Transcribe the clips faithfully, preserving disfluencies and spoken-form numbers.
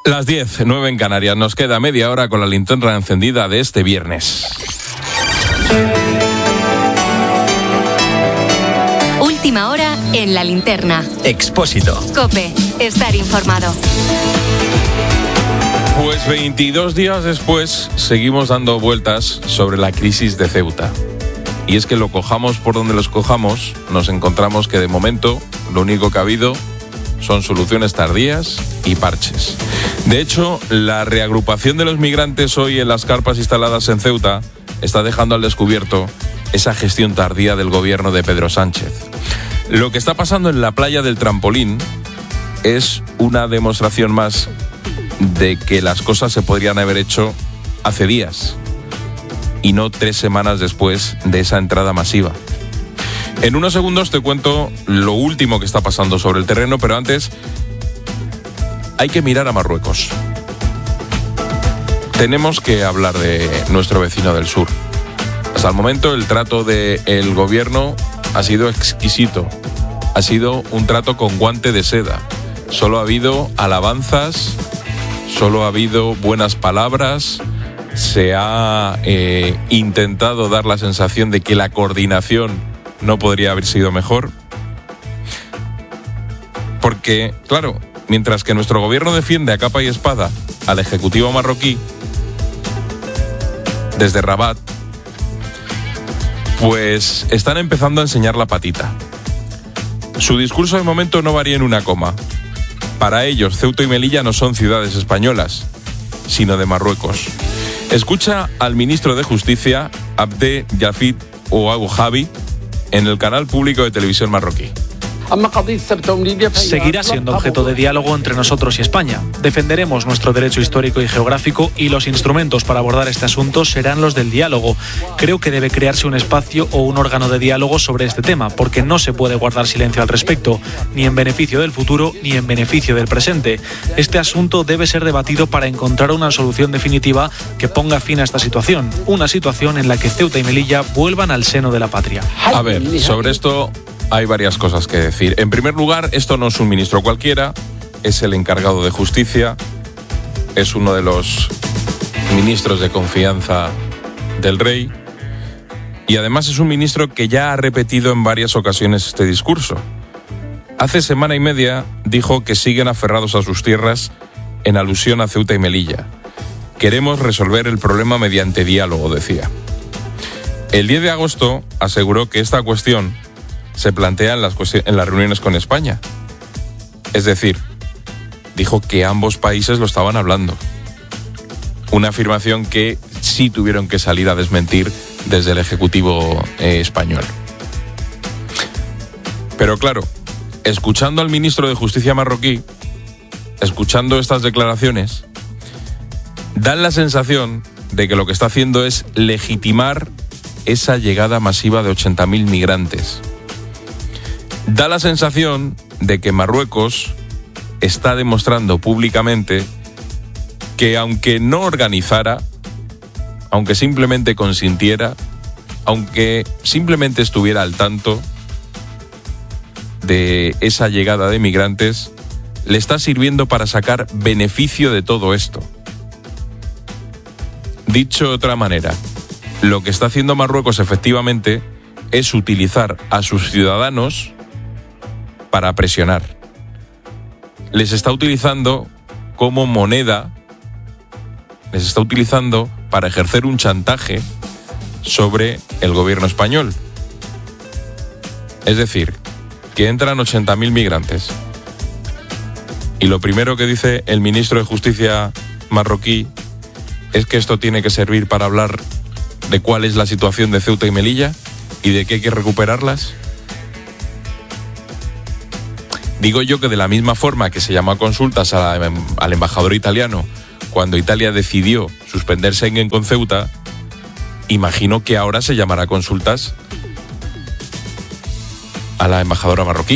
Las diez, nueve en Canarias. Nos queda media hora con la linterna encendida de este viernes. Última hora en la linterna. Expósito. COPE. Estar informado. Pues veintidós días después seguimos dando vueltas sobre la crisis de Ceuta. Y es que lo cojamos por donde los cojamos, nos encontramos que de momento lo único que ha habido son soluciones tardías y parches. De hecho, la reagrupación de los migrantes hoy en las carpas instaladas en Ceuta está dejando al descubierto esa gestión tardía del gobierno de Pedro Sánchez. Lo que está pasando en la playa del Trampolín es una demostración más de que las cosas se podrían haber hecho hace días y no tres semanas después de esa entrada masiva. En unos segundos te cuento lo último que está pasando sobre el terreno, pero antes hay que mirar a Marruecos. Tenemos que hablar de nuestro vecino del sur. Hasta el momento el trato del gobierno ha sido exquisito. Ha sido un trato con guante de seda. Solo ha habido alabanzas, solo ha habido buenas palabras. Se ha eh, intentado dar la sensación de que la coordinación no podría haber sido mejor. Porque, claro, mientras que nuestro gobierno defiende a capa y espada al ejecutivo marroquí desde Rabat, pues están empezando a enseñar la patita. Su discurso de momento no varía en una coma. Para ellos, Ceuta y Melilla no son ciudades españolas, sino de Marruecos. Escucha al ministro de Justicia, Abdel Yafid Ouahabi, en el canal público de televisión marroquí. Seguirá siendo objeto de diálogo entre nosotros y España. Defenderemos nuestro derecho histórico y geográfico y los instrumentos para abordar este asunto serán los del diálogo. Creo que debe crearse un espacio o un órgano de diálogo sobre este tema, porque no se puede guardar silencio al respecto, ni en beneficio del futuro ni en beneficio del presente. Este asunto debe ser debatido para encontrar una solución definitiva que ponga fin a esta situación, una situación en la que Ceuta y Melilla vuelvan al seno de la patria. A ver, sobre esto hay varias cosas que decir. En primer lugar, esto no es un ministro cualquiera, es el encargado de justicia, es uno de los ministros de confianza del rey y además es un ministro que ya ha repetido en varias ocasiones este discurso. Hace semana y media dijo que siguen aferrados a sus tierras en alusión a Ceuta y Melilla. Queremos resolver el problema mediante diálogo, decía. El diez de agosto aseguró que esta cuestión se plantea en las, en las reuniones con España. Es decir, dijo que ambos países lo estaban hablando. Una afirmación que sí tuvieron que salir a desmentir desde el Ejecutivo eh, español. Pero claro, escuchando al ministro de Justicia marroquí, escuchando estas declaraciones, dan la sensación de que lo que está haciendo es legitimar esa llegada masiva de ochenta mil migrantes. Da la sensación de que Marruecos está demostrando públicamente que aunque no organizara, aunque simplemente consintiera, aunque simplemente estuviera al tanto de esa llegada de migrantes, le está sirviendo para sacar beneficio de todo esto. Dicho de otra manera, lo que está haciendo Marruecos efectivamente es utilizar a sus ciudadanos para presionar. Les está utilizando como moneda, les está utilizando para ejercer un chantaje sobre el gobierno español. Es decir, que entran ochenta mil migrantes. Y lo primero que dice el ministro de Justicia marroquí es que esto tiene que servir para hablar de cuál es la situación de Ceuta y Melilla y de que hay que recuperarlas. Digo yo que de la misma forma que se llamó a consultas a la, al embajador italiano cuando Italia decidió suspender Schengen con Ceuta, imagino que ahora se llamará a consultas a la embajadora marroquí.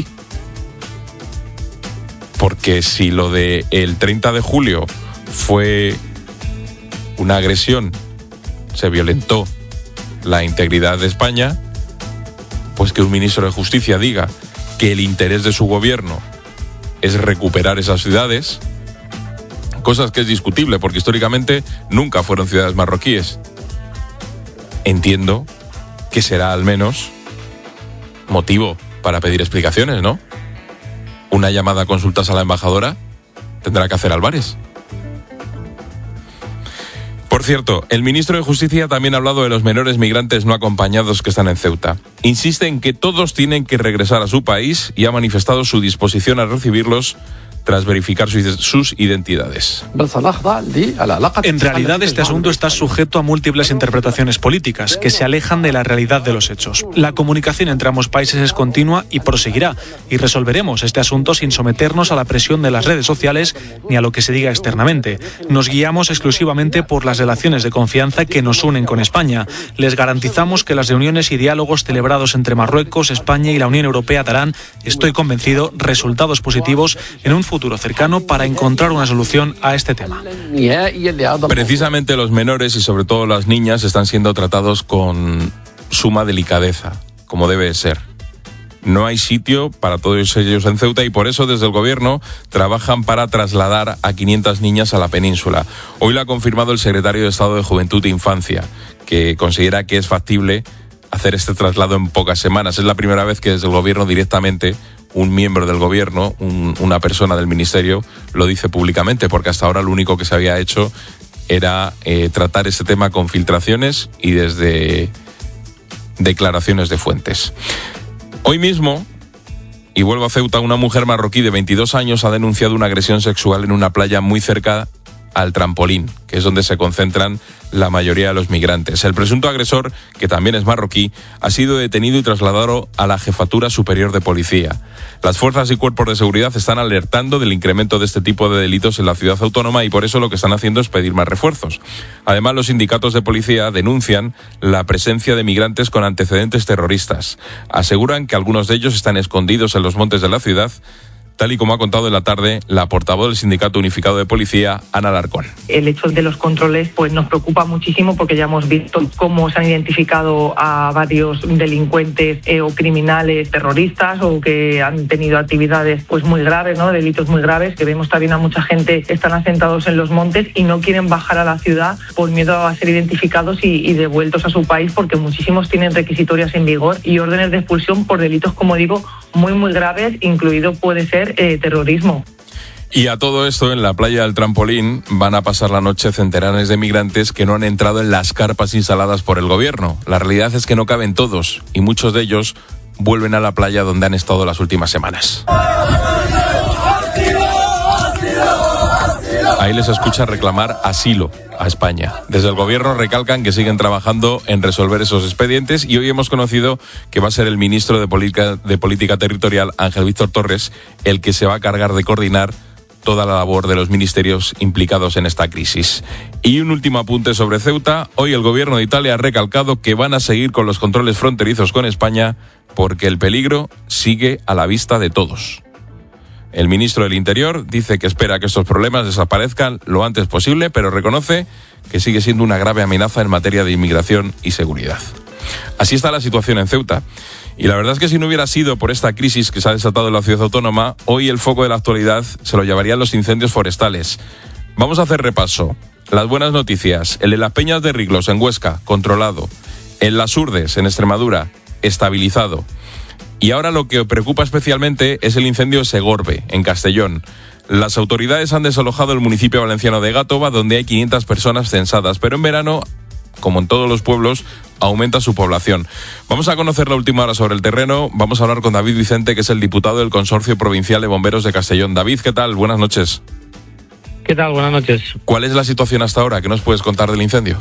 Porque si lo de el treinta de julio fue una agresión, se violentó la integridad de España, pues que un ministro de Justicia diga que el interés de su gobierno es recuperar esas ciudades, cosas que es discutible porque históricamente nunca fueron ciudades marroquíes. Entiendo que será al menos motivo para pedir explicaciones, ¿no? Una llamada a consultas a la embajadora tendrá que hacer Álvarez. Por cierto, el ministro de Justicia también ha hablado de los menores migrantes no acompañados que están en Ceuta. Insiste en que todos tienen que regresar a su país y ha manifestado su disposición a recibirlos tras verificar sus identidades. En realidad, este asunto está sujeto a múltiples interpretaciones políticas que se alejan de la realidad de los hechos. La comunicación entre ambos países es continua y proseguirá, y resolveremos este asunto sin someternos a la presión de las redes sociales ni a lo que se diga externamente. Nos guiamos exclusivamente por las relaciones de confianza que nos unen con España. Les garantizamos que las reuniones y diálogos celebrados entre Marruecos, España y la Unión Europea darán, estoy convencido, resultados positivos en un futuro futuro cercano para encontrar una solución a este tema. Precisamente los menores y sobre todo las niñas están siendo tratados con suma delicadeza, como debe ser. No hay sitio para todos ellos en Ceuta y por eso desde el gobierno trabajan para trasladar a quinientas niñas a la península. Hoy lo ha confirmado el secretario de Estado de Juventud e Infancia, que considera que es factible hacer este traslado en pocas semanas. Es la primera vez que desde el gobierno directamente un miembro del gobierno, un, una persona del ministerio, lo dice públicamente, porque hasta ahora lo único que se había hecho era eh, tratar ese tema con filtraciones y desde declaraciones de fuentes. Hoy mismo, y vuelvo a Ceuta, una mujer marroquí de veintidós años ha denunciado una agresión sexual en una playa muy cerca al Trampolín, que es donde se concentran la mayoría de los migrantes. El presunto agresor, que también es marroquí, ha sido detenido y trasladado a la Jefatura Superior de Policía. Las fuerzas y cuerpos de seguridad están alertando del incremento de este tipo de delitos en la ciudad autónoma y por eso lo que están haciendo es pedir más refuerzos. Además, los sindicatos de policía denuncian la presencia de migrantes con antecedentes terroristas. Aseguran que algunos de ellos están escondidos en los montes de la ciudad, tal y como ha contado en la tarde la portavoz del Sindicato Unificado de Policía, Ana Alarcón. El hecho de los controles pues nos preocupa muchísimo porque ya hemos visto cómo se han identificado a varios delincuentes eh, o criminales terroristas o que han tenido actividades pues muy graves, ¿no? Delitos muy graves, que vemos también a mucha gente que están asentados en los montes y no quieren bajar a la ciudad por miedo a ser identificados y, y devueltos a su país porque muchísimos tienen requisitorias en vigor y órdenes de expulsión por delitos, como digo, muy muy graves, incluido puede ser Eh, terrorismo. Y a todo esto, en la playa del Trampolín van a pasar la noche centenares de migrantes que no han entrado en las carpas instaladas por el gobierno. La realidad es que no caben todos y muchos de ellos vuelven a la playa donde han estado las últimas semanas. Ahí les escucha reclamar asilo a España. Desde el gobierno recalcan que siguen trabajando en resolver esos expedientes y hoy hemos conocido que va a ser el ministro de Política, de Política Territorial, Ángel Víctor Torres, el que se va a cargar de coordinar toda la labor de los ministerios implicados en esta crisis. Y un último apunte sobre Ceuta. Hoy el gobierno de Italia ha recalcado que van a seguir con los controles fronterizos con España porque el peligro sigue a la vista de todos. El ministro del Interior dice que espera que estos problemas desaparezcan lo antes posible, pero reconoce que sigue siendo una grave amenaza en materia de inmigración y seguridad. Así está la situación en Ceuta. Y la verdad es que si no hubiera sido por esta crisis que se ha desatado en la ciudad autónoma, hoy el foco de la actualidad se lo llevarían los incendios forestales. Vamos a hacer repaso. Las buenas noticias. El de las Peñas de Riglos en Huesca, controlado. En Las Urdes, en Extremadura, estabilizado. Y ahora lo que preocupa especialmente es el incendio de Segorbe, en Castellón. Las autoridades han desalojado el municipio valenciano de Gátova, donde hay quinientas personas censadas, pero en verano, como en todos los pueblos, aumenta su población. Vamos a conocer la última hora sobre el terreno. Vamos a hablar con David Vicente, que es el diputado del Consorcio Provincial de Bomberos de Castellón. David, ¿qué tal? Buenas noches. ¿Qué tal? Buenas noches. ¿Cuál es la situación hasta ahora? ¿Qué nos puedes contar del incendio?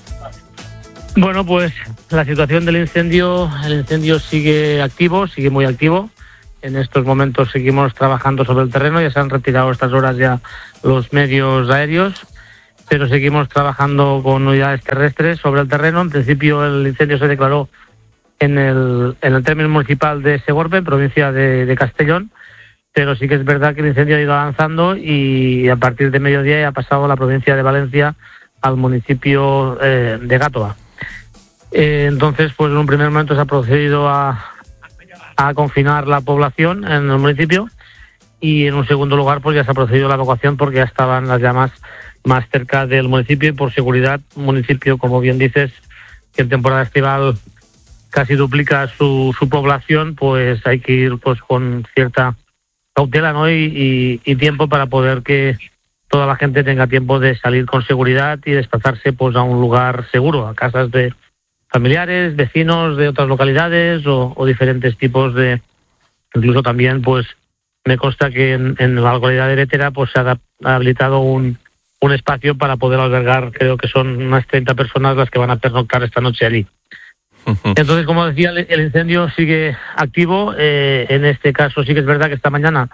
Bueno, pues la situación del incendio, el incendio sigue activo, sigue muy activo. En estos momentos seguimos trabajando sobre el terreno, ya se han retirado a estas horas ya los medios aéreos, pero seguimos trabajando con unidades terrestres sobre el terreno. En principio el incendio se declaró en el, en el término municipal de Segorbe, en provincia de, de Castellón, pero sí que es verdad que el incendio ha ido avanzando y a partir de mediodía ya ha pasado a la provincia de Valencia al municipio eh, de Gátova. Eh, entonces, pues en un primer momento se ha procedido a, a confinar la población en el municipio y en un segundo lugar pues ya se ha procedido a la evacuación porque ya estaban las llamas más cerca del municipio y por seguridad, municipio, como bien dices, que en temporada estival casi duplica su, su población, pues hay que ir pues con cierta cautela, ¿no? y, y, y tiempo para poder que toda la gente tenga tiempo de salir con seguridad y desplazarse pues a un lugar seguro, a casas de familiares, vecinos de otras localidades o, o diferentes tipos de... Incluso también pues me consta que en, en la localidad de Bétera pues se ha habilitado un, un espacio para poder albergar, creo que son unas treinta personas las que van a pernoctar esta noche allí. Entonces, como decía, el incendio sigue activo. Eh, en este caso sí que es verdad que esta mañana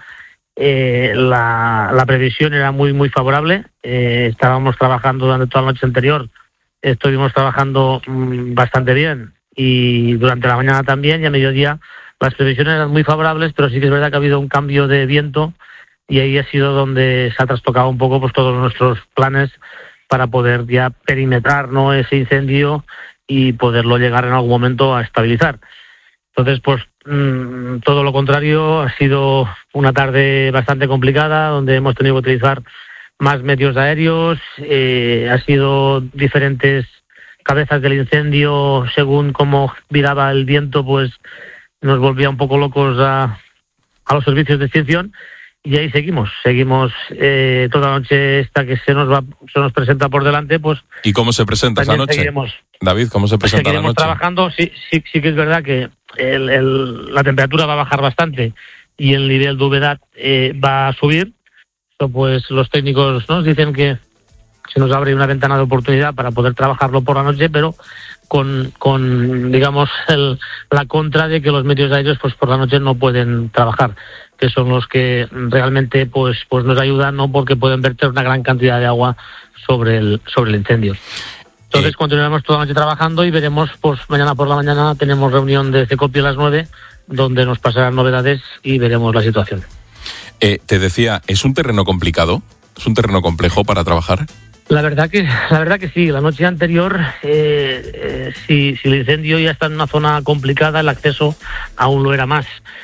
eh, la, la previsión era muy muy favorable. Eh, estábamos trabajando durante toda la noche anterior, estuvimos trabajando mmm, bastante bien y durante la mañana también, y a mediodía las previsiones eran muy favorables, pero sí que es verdad que ha habido un cambio de viento y ahí ha sido donde se ha trastocado un poco pues todos nuestros planes para poder ya perimetrar, ¿no?, ese incendio y poderlo llegar en algún momento a estabilizar. Entonces, pues mmm, todo lo contrario, ha sido una tarde bastante complicada, donde hemos tenido que utilizar más medios aéreos, eh, ha sido diferentes cabezas del incendio, según cómo viraba el viento, pues nos volvía un poco locos a, a los servicios de extinción, y ahí seguimos, seguimos eh, toda la noche esta que se nos va, se nos presenta por delante, pues... ¿Y cómo se presenta esa noche? Seguiremos, David, ¿cómo se presenta la noche? Trabajando, sí, sí, sí que es verdad que el, el, la temperatura va a bajar bastante y el nivel de humedad eh, va a subir. Esto, pues los técnicos nos dicen que se nos abre una ventana de oportunidad para poder trabajarlo por la noche, pero con, con digamos, el, la contra de que los medios aéreos pues por la noche no pueden trabajar, que son los que realmente pues pues nos ayudan, ¿no?, porque pueden verter una gran cantidad de agua sobre el sobre el incendio. Entonces eh. continuaremos toda la noche trabajando y veremos, pues mañana por la mañana tenemos reunión de CECOPI a las nueve, donde nos pasarán novedades y veremos la situación. Eh, te decía, ¿es un terreno complicado? ¿Es un terreno complejo para trabajar? La verdad que la verdad que sí. La noche anterior, eh, eh, si, si el incendio ya está en una zona complicada, el acceso aún lo era más.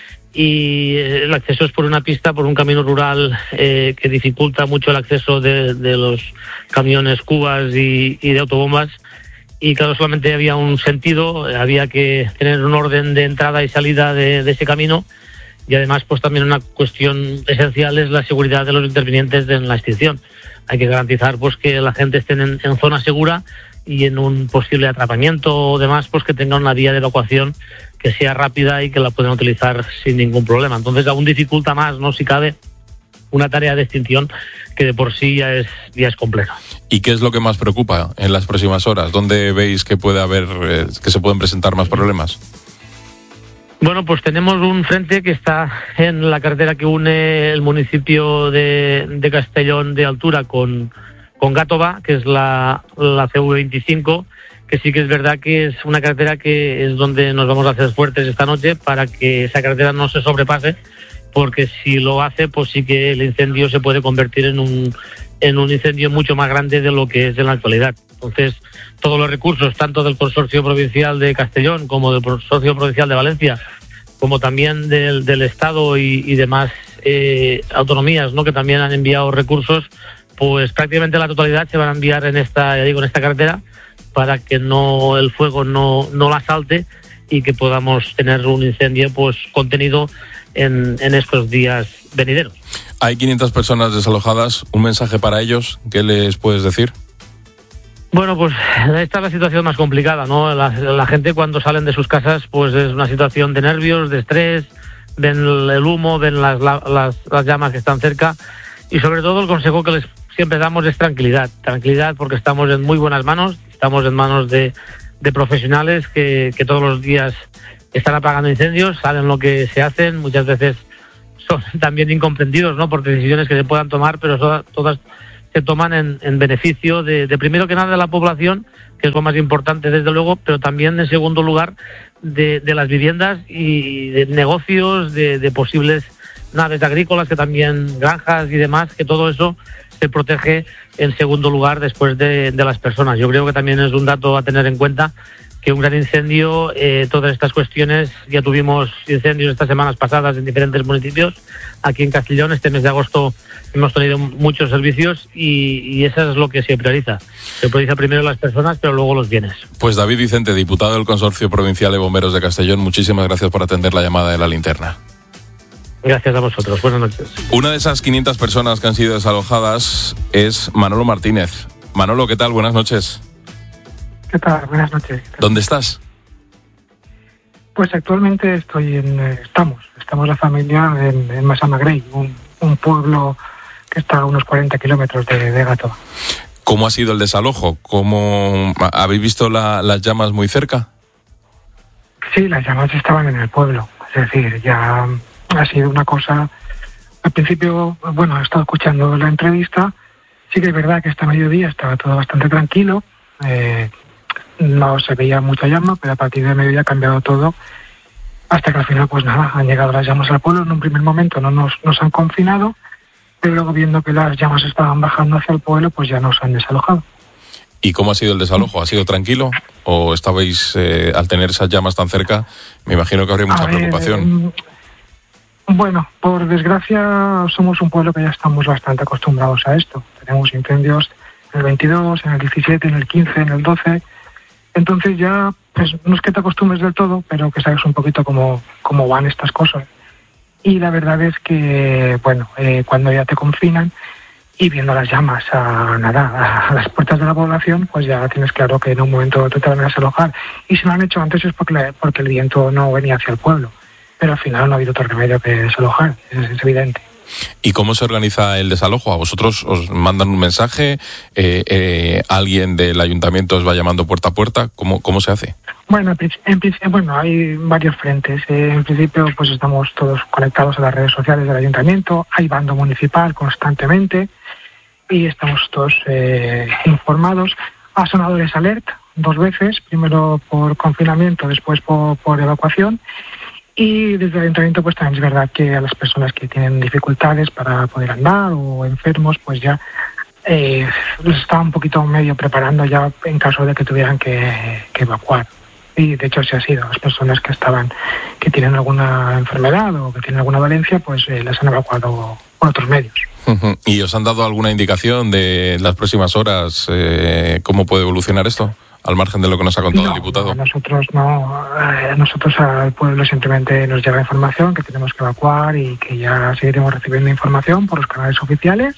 Y el acceso es por una pista, por un camino rural eh, que dificulta mucho el acceso de, de los camiones cubas y, y de autobombas. Y claro, solamente había un sentido, había que tener un orden de entrada y salida de, de ese camino. Y además, pues también una cuestión esencial es la seguridad de los intervinientes en la extinción. Hay que garantizar pues que la gente esté en, en zona segura y en un posible atrapamiento o demás, pues que tenga una vía de evacuación que sea rápida y que la puedan utilizar sin ningún problema. Entonces aún dificulta más, ¿no?, si cabe, una tarea de extinción que de por sí ya es, ya es compleja. ¿Y qué es lo que más preocupa en las próximas horas? ¿Dónde veis que puede haber, eh, que se pueden presentar más problemas? Bueno, pues tenemos un frente que está en la carretera que une el municipio de, de Castellón de Altura con, con Gàtova, que es la, la C V veinticinco, que sí que es verdad que es una carretera que es donde nos vamos a hacer fuertes esta noche para que esa carretera no se sobrepase, porque si lo hace, pues sí que el incendio se puede convertir en un, en un incendio mucho más grande de lo que es en la actualidad. Entonces, todos los recursos, tanto del Consorcio Provincial de Castellón como del Consorcio Provincial de Valencia, como también del, del Estado y, y demás eh, autonomías, ¿no?, que también han enviado recursos, pues prácticamente la totalidad se van a enviar en esta, ya digo, en esta carretera para que no el fuego no, no la salte y que podamos tener un incendio pues contenido en, en estos días venideros. Hay quinientas personas desalojadas. ¿Un mensaje para ellos? ¿Qué les puedes decir? Bueno, pues esta es la situación más complicada, ¿no? La, la gente cuando salen de sus casas, pues es una situación de nervios, de estrés, ven el humo, ven las, las, las llamas que están cerca, y sobre todo el consejo que les siempre damos es tranquilidad. Tranquilidad porque estamos en muy buenas manos, estamos en manos de, de profesionales que, que todos los días están apagando incendios, saben lo que se hacen, muchas veces son también incomprendidos, ¿no?, por decisiones que se puedan tomar, pero todas, todas se toman en, en beneficio de, de primero que nada de la población, que es lo más importante desde luego, pero también en segundo lugar de, de las viviendas y de negocios, de, de posibles naves agrícolas, que también granjas y demás, que todo eso se protege en segundo lugar después de, de las personas. Yo creo que también es un dato a tener en cuenta que un gran incendio, eh, todas estas cuestiones, ya tuvimos incendios estas semanas pasadas en diferentes municipios. Aquí en Castellón, este mes de agosto, hemos tenido muchos servicios y, y eso es lo que se prioriza. Se prioriza primero las personas, pero luego los bienes. Pues David Vicente, diputado del Consorcio Provincial de Bomberos de Castellón, muchísimas gracias por atender la llamada de La Linterna. Gracias a vosotros. Buenas noches. Una de esas quinientas personas que han sido desalojadas es Manolo Martínez. Manolo, ¿qué tal? Buenas noches. ¿Qué tal? Buenas noches. ¿Dónde estás? Pues actualmente estoy en... Eh, estamos, estamos la familia en, en Massamagrell, un, un pueblo que está a unos cuarenta kilómetros de, de Gátova. ¿Cómo ha sido el desalojo? ¿Cómo habéis visto la, las llamas muy cerca? Sí, las llamas estaban en el pueblo. Es decir, ya ha sido una cosa... Al principio, bueno, he estado escuchando la entrevista. Sí que es verdad que hasta mediodía estaba todo bastante tranquilo. Eh, no se veía mucha llama, pero a partir de mediodía ha cambiado todo. Hasta que al final, pues nada, han llegado las llamas al pueblo. En un primer momento no nos, nos han confinado, pero luego viendo que las llamas estaban bajando hacia el pueblo, pues ya nos han desalojado. ¿Y cómo ha sido el desalojo? ¿Ha sido tranquilo? ¿O estabais, eh, al tener esas llamas tan cerca, me imagino que habría mucha a ver, preocupación? Eh, bueno, por desgracia somos un pueblo que ya estamos bastante acostumbrados a esto. Tenemos incendios en el veintidós, en el diecisiete, en el quince, en el doce. Entonces ya, pues no es que te acostumbres del todo, pero que sabes un poquito cómo, cómo van estas cosas. Y la verdad es que, bueno, eh, cuando ya te confinan y viendo las llamas a nada, a las puertas de la población, pues ya tienes claro que en un momento te van a desalojar. Y si lo han hecho antes es porque, porque el viento no venía hacia el pueblo. Pero al final no ha habido otro remedio que desalojar, es, es evidente. ¿Y cómo se organiza el desalojo? ¿A vosotros os mandan un mensaje? Eh, eh, ¿Alguien del ayuntamiento os va llamando puerta a puerta? ¿Cómo, cómo se hace? Bueno, en, en, bueno, hay varios frentes. Eh, en principio, pues estamos todos conectados a las redes sociales del ayuntamiento. Hay bando municipal constantemente y estamos todos eh, informados. Ha sonado el alert dos veces, primero por confinamiento, después por, por evacuación. Y desde el ayuntamiento pues también es verdad que a las personas que tienen dificultades para poder andar o enfermos pues ya eh, los está un poquito medio preparando ya en caso de que tuvieran que, que evacuar. Y de hecho sí ha sido, las personas que estaban, que tienen alguna enfermedad o que tienen alguna dolencia pues eh, las han evacuado por otros medios. Uh-huh. ¿Y os han dado alguna indicación de las próximas horas eh, cómo puede evolucionar esto? Al margen de lo que nos ha contado no, el diputado. No, nosotros no, eh, nosotros al pueblo simplemente nos llega información que tenemos que evacuar y que ya seguiremos recibiendo información por los canales oficiales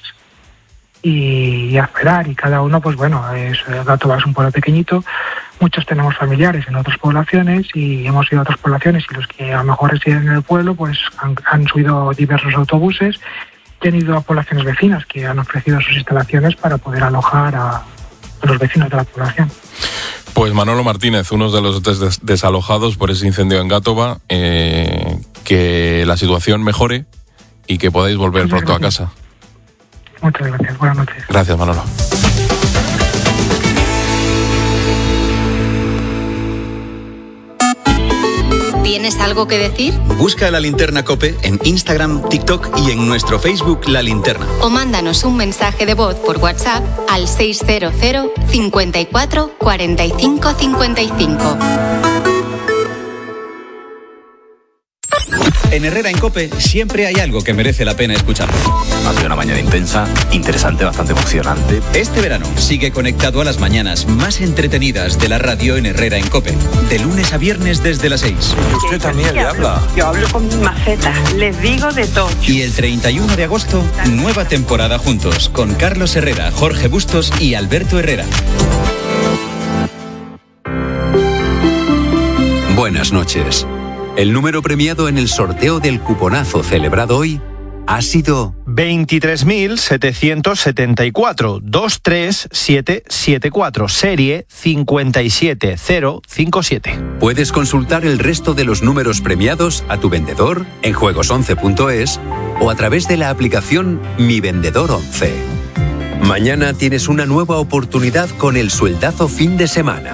y, y a esperar. Y cada uno, pues bueno, es, Gátova es un pueblo pequeñito, muchos tenemos familiares en otras poblaciones y hemos ido a otras poblaciones y los que a lo mejor residen en el pueblo, pues han, han subido diversos autobuses y han ido a poblaciones vecinas que han ofrecido sus instalaciones para poder alojar a, a los vecinos de la población. Pues Manolo Martínez, uno de los des- desalojados por ese incendio en Gátova, eh, que la situación mejore y que podáis volver Muchas pronto gracias. a casa. Muchas gracias, buenas noches. Gracias, Manolo. ¿Tienes algo que decir? Busca La Linterna COPE en Instagram, TikTok y en nuestro Facebook La Linterna. O mándanos un mensaje de voz por WhatsApp al seis cero cero, cincuenta y cuatro, cuarenta y cinco, cincuenta y cinco. En Herrera en COPE siempre hay algo que merece la pena escuchar. Ha sido una mañana intensa, interesante, bastante emocionante. Este verano sigue conectado a las mañanas más entretenidas de la radio en Herrera en COPE. De lunes a viernes desde las seis. Usted también le habla. Yo hablo con macetas, les digo de todo. Y el treinta y uno de agosto, nueva temporada juntos con Carlos Herrera, Jorge Bustos y Alberto Herrera. Buenas noches. El número premiado en el sorteo del cuponazo celebrado hoy ha sido veintitrés mil setecientos setenta y cuatro, dos tres siete siete cuatro, serie cincuenta y siete cero cincuenta y siete. Puedes consultar el resto de los números premiados a tu vendedor en juegos once punto es o a través de la aplicación Mi Vendedor once. Mañana tienes una nueva oportunidad con el sueldazo fin de semana.